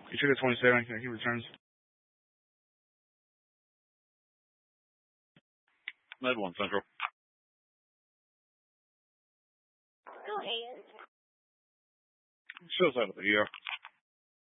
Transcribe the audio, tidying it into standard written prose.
You took a 27. He returns. Med 1 Central. Go ahead. Shows out of the ER.